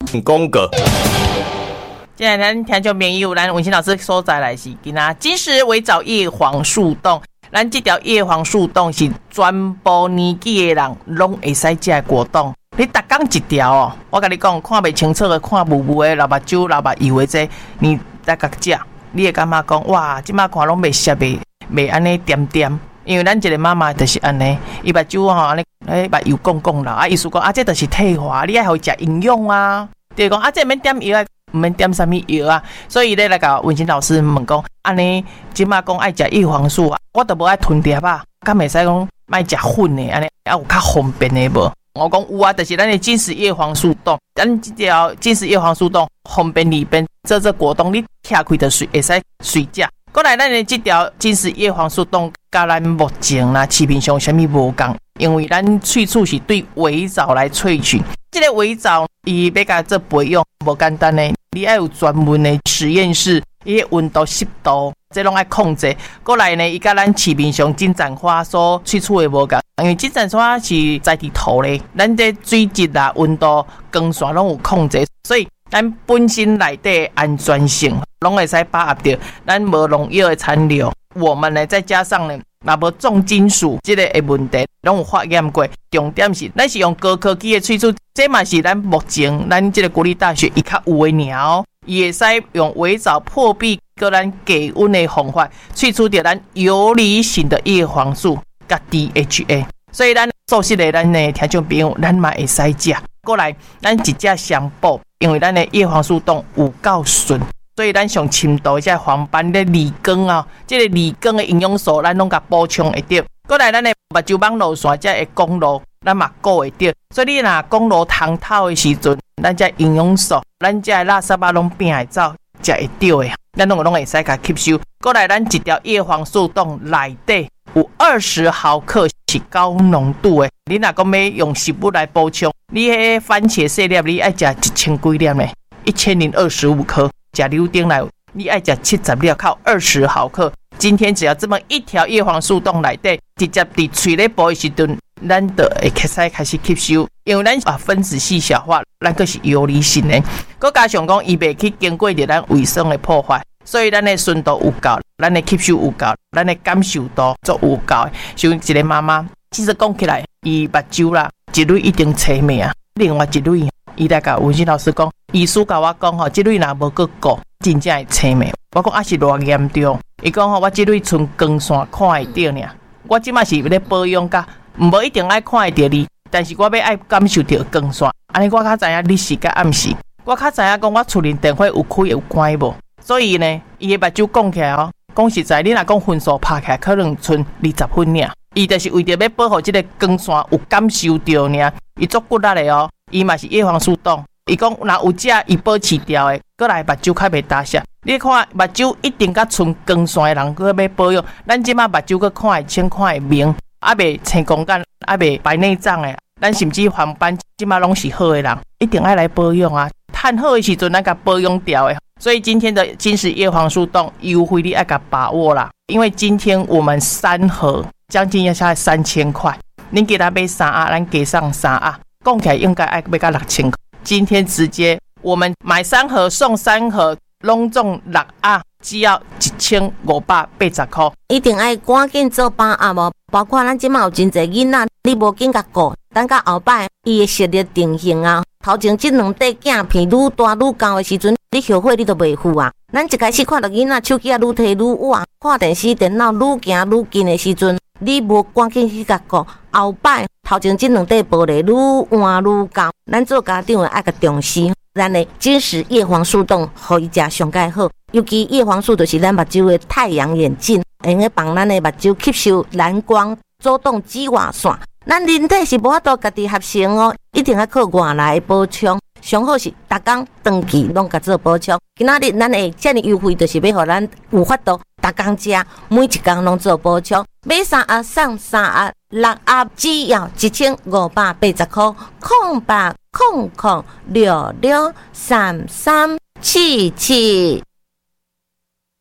公格。 今天咱听众朋友，咱文心老师所在来是今仔金石为藻叶黄素冻，咱这条叶黄素冻是全部年纪的人拢会使食的果冻。你逐工一条哦，我跟你讲，看袂清楚的、看糊糊的、老目睭、老目油的这，你再甲食，你会感觉讲哇，即摆看拢袂涩袂安尼点点。因为咱一个妈妈就是安尼，伊目睭吼安尼，目油讲讲啦，意思讲这就是退化，你爱互伊食营养啊。就是讲这免点药啊。唔免点什么药啊，所以咧来甲文心老师问讲，安尼即马讲爱食叶黄素啊，我都无爱吞粒啊，敢袂使讲卖食粉的安尼，啊有较方便的无？我讲有啊，就是咱的金石叶黄素冻，咱这条金石叶黄素冻方便里边做果冻，你拆开就会使随食。过来，咱的这条金石叶黄素冻，甲咱目前啦市面上啥物无共，因为咱萃取是对微藻来萃取，这个微藻伊要甲做培养无简单的。你要有专门的实验室，伊个温度、湿度，这拢要控制。过来呢，伊甲咱市面上金盏花所萃取的无共，因为金盏花是在地土咧，咱这水质啊、温度、光线拢有控制，所以咱本身内底安全性拢会使把握到，咱无农药的残留。我们呢，再加上呢，若无重金属这个的问题，拢有化验过。重点是，咱是用高科技的萃取，这嘛是咱目前咱这个国立大学伊较有的尔哦，伊会使用微藻破壁，个咱低温的方法萃取到咱游离型的叶黄素甲 DHA， 所以咱素食的咱的听众朋友，咱嘛会使食。过来，咱一只相补，因为咱的叶黄素冻有够纯。所以咱上深度即黄斑的离光啊，即个离光的营养素，咱拢甲补充会到。过来，咱的目睭网络线才会公路，咱嘛顾会到。所以你若公路通透的时阵，咱这营养素，咱这垃圾啊拢变会走，才会到的。咱拢会使甲吸收。过来，咱一条叶黄素冻内底有20毫克是高浓度的。你若讲要用食物来补充，你迄番茄细粒，你爱食1000几粒呢，1025克。吃柳丁来，你爱吃70粒，靠20毫克。今天只要这么一条叶黄素冻内底，直接伫嘴咧补的时阵，咱就会开始吸收，因为咱分子细小化，咱个是游离性的。佮加上讲，伊袂去经过着咱卫生的破坏，所以咱的纯度有够，咱的吸收有够，咱的感受度足有够。像一个妈妈，其实讲起来，伊目睭啦，一蕊一定青美啊，另外一蕊。伊来甲文心老师讲，医师甲我讲吼，即蕊若无去顾，真正会青霉。我讲啊是偌严重？伊讲吼，我即蕊剩光线看会到尔。我即马是咧保养甲，无一定爱看会到你，但是我要爱感受到光线。安尼我较知影日时甲暗时，我较知影讲我厝里电火有开有关无。所以呢，伊的目睭讲起来哦，讲实在，你若讲分数拍起来，可能剩20分尔。伊就是为着要保护即个光线有感受到尔，伊足骨力的哦。伊嘛是叶黄素冻，伊讲若有食伊保持掉的，过来目睭较袂打湿。你看目睭一定甲剩光线的人，佮要保养。咱即马目睭佮看会清看会明，啊袂青光眼，啊袂白内障的，咱甚至黄斑即马拢是好的人，一定爱来保养啊。趁好的时阵，咱甲保养掉的。所以今天的金石叶黄素冻优惠，你爱甲把握啦。因为今天我们3盒将近要下来3000块，恁给他买3盒，咱加上3盒。讲起来应该爱买到6000块，今天直接我们买3盒送3盒，拢总6盒，只要1580块。 一定爱赶紧做把握哦，包括咱即马有真侪囡仔，你无紧甲顾，等到后摆伊的视力定型啊，头前这2块镜片愈大愈高的时阵，你后悔你都袂付啊。咱一开始看到囡仔手机啊愈摕愈晚，看电视电脑愈行愈近的时阵，你无赶紧去甲顾，后摆头前这2块玻璃愈换愈高，咱做家长的爱甲重视，咱的金石叶黄素冻，互伊食上介好。尤其叶黄素就是咱目睭的太阳眼镜，会用帮咱的目睭吸收蓝光，阻挡紫外线。咱人体是无法度家己合成哦，一定要靠外来补充。上好是逐工长期拢甲做补充。今仔日咱会遮尔优惠，就是要互咱有法度逐工食，每一工拢做补充。买3盒送3盒，6盒只要1580块。0800663377。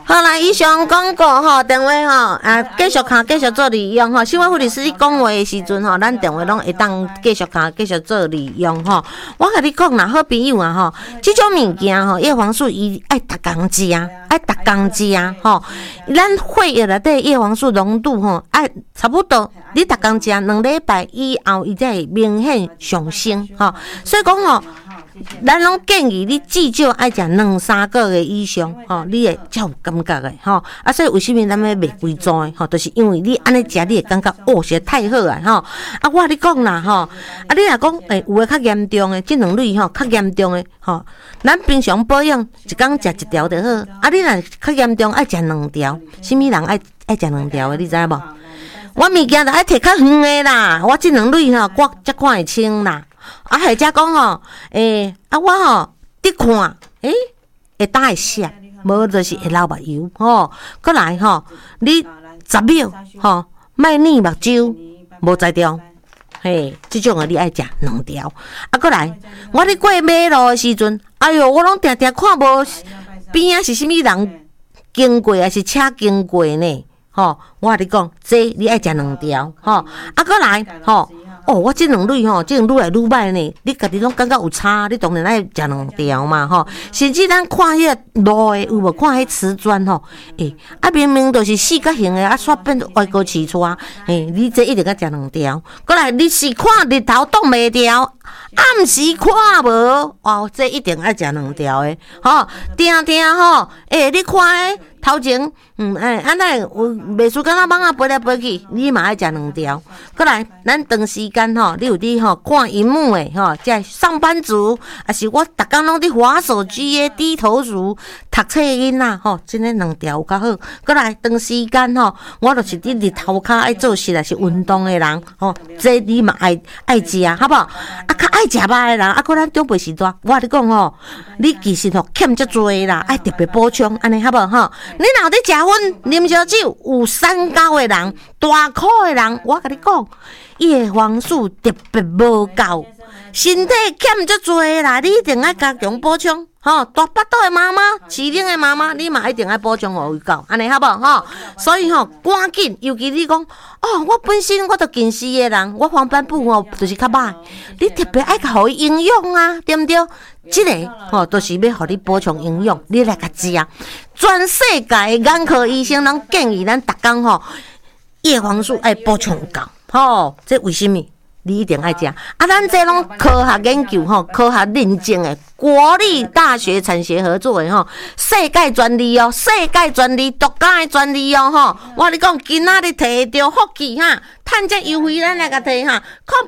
好啦，以上广告吼，电话吼，继续卡继续做利用吼。新闻护理师讲话的时阵吼，咱电话拢会当继续卡继续做利用吼。我甲你讲啦，好朋友啊吼，这种物件吼，叶黄素伊爱逐工食，爱逐工食吼。咱血液内底叶黄素浓度吼，爱差不多，你逐工食2礼拜以后，伊才会明显上升吼。所以讲吼。咱拢建议你至少爱食2-3个月以上，吼，你会才有感觉的，吼。啊，所以为什么咱要卖规组的，吼，就是因为你安尼食，你会感觉实在太好啊，吼。啊，我跟你讲啦，吼，啊，你若讲，有诶较严重的，这2类吼，较严重的，吼，咱平常保养一工食1条就好。啊，你若较严重爱食2条，什么人爱食2条的，你知无？我物件就爱摕较远的啦，我这2类吼，我才看会清啦。啊，或者讲吼，我吼伫看，会当会涩，无就是会流目油吼。过来吼，你10秒吼，莫捻目睭，无才中，嘿，即种诶你爱食2条。啊，过来，我伫过马路诶时阵，哎哟，我拢定定看无边仔是啥物人经过，还是车经过呢？吼，我甲你讲，这你爱食2条，吼。啊，过来，吼。我这2类吼，这愈来愈歹呢。你家己拢感觉有差，你当然爱食2条嘛吼。甚至咱看迄个路的有无看迄瓷砖吼？明明就是4角形的，啊，煞变歪高起出啊！你这一定要食2条。过来，你是看日头挡袂着，暗时看无，这一定爱食2条的吼。定定吼，你看诶。头前，安尼有袂输敢若蠓仔飞来飞去，你嘛爱食2条。过来，咱长时间吼，你有伫吼看荧幕诶吼，即上班族，还是我逐工拢伫滑手机诶低头族、读册诶囡仔吼，真诶2条有较好。过来，长时间吼，我就是伫日头骹爱做事，还是运动诶人吼，这你嘛爱食，好无？啊，较爱食肉诶人，啊，搁咱长辈时代，我甲你讲吼，你其实吼欠足多啦，爱特别补充，安尼好无吼？你若有伫食薰、啉烧酒、有三高的人、大苦的人，我甲你讲，叶黄素特别无够，身体欠足多啦，你一定爱加强补充。吼，大巴肚的妈妈、饲奶的妈妈，你嘛一定爱补充互伊够，安尼好无吼？所以吼，赶紧，尤其你讲，我本身我都近视的人，我黄斑部吼就是较歹，你特别爱互伊营养啊，对毋对？这个吼，都是要互你补充营养，你来甲食。全世界的眼科医生拢建议咱逐工吼，叶黄素爱补充够，吼，这为什么？你一定爱食啊！咱这拢科学研究吼，科学认证的，国立大学产学合作的吼，世界专利哦，世界专利，独家的专利哦吼！我跟你讲，今仔日摕到福气哈，趁这优惠咱来甲摕哈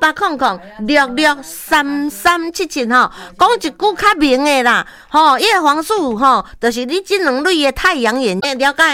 ，0800663377吼，讲一句较明的啦，吼，叶黄素吼，就是你这2类的太阳眼了解。